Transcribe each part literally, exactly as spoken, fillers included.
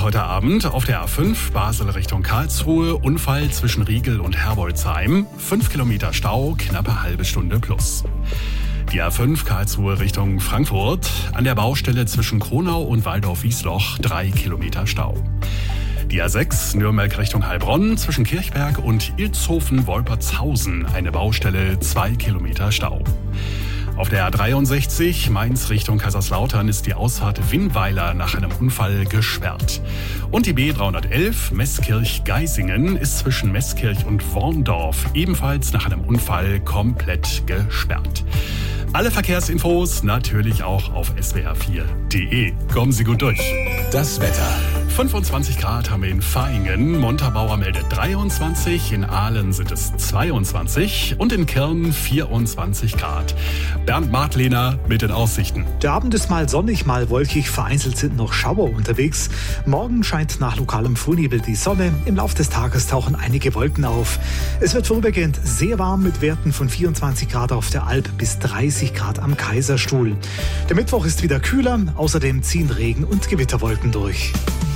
heute Abend auf der A fünf Basel Richtung Karlsruhe. Unfall zwischen Riegel und Herbolzheim. Fünf Kilometer Stau, knappe halbe Stunde plus. Die A fünf Karlsruhe Richtung Frankfurt. An der Baustelle zwischen Kronau und Waldorf-Wiesloch drei Kilometer Stau. Die A sechs Nürnberg Richtung Heilbronn zwischen Kirchberg und Ilzhofen-Wolpertshausen. Eine Baustelle, zwei Kilometer Stau. Auf der A dreiundsechzig Mainz Richtung Kaiserslautern ist die Ausfahrt Winnweiler nach einem Unfall gesperrt. Und die B dreihundertelf Meßkirch-Geisingen ist zwischen Meßkirch und Worndorf ebenfalls nach einem Unfall komplett gesperrt. Alle Verkehrsinfos natürlich auch auf s w r vier punkt d e. Kommen Sie gut durch. Das Wetter. fünfundzwanzig Grad haben wir in Vaihingen, Montabaur meldet dreiundzwanzig, in Aalen sind es zweiundzwanzig und in Kirn vierundzwanzig Grad. Bernd Martlehner mit den Aussichten. Der Abend ist mal sonnig, mal wolkig, vereinzelt sind noch Schauer unterwegs. Morgen scheint nach lokalem Frühnebel die Sonne, im Laufe des Tages tauchen einige Wolken auf. Es wird vorübergehend sehr warm mit Werten von vierundzwanzig Grad auf der Alp bis dreißig Grad am Kaiserstuhl. Der Mittwoch ist wieder kühler, außerdem ziehen Regen- und Gewitterwolken durch.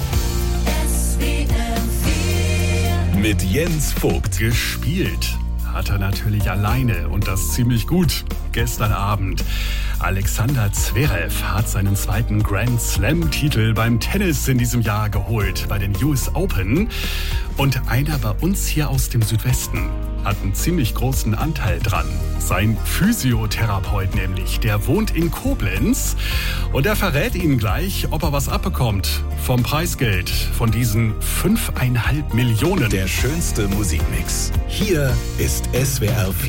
Mit Jens Vogt. Gespielt hat er natürlich alleine und das ziemlich gut. Gestern Abend. Alexander Zverev hat seinen zweiten Grand Slam-Titel beim Tennis in diesem Jahr geholt, bei den U S Open. Und einer bei uns hier aus dem Südwesten hat einen ziemlich großen Anteil dran. Sein Physiotherapeut nämlich, der wohnt in Koblenz und er verrät Ihnen gleich, ob er was abbekommt vom Preisgeld von diesen fünfeinhalb Millionen. Der schönste Musikmix. Hier ist S W R vier.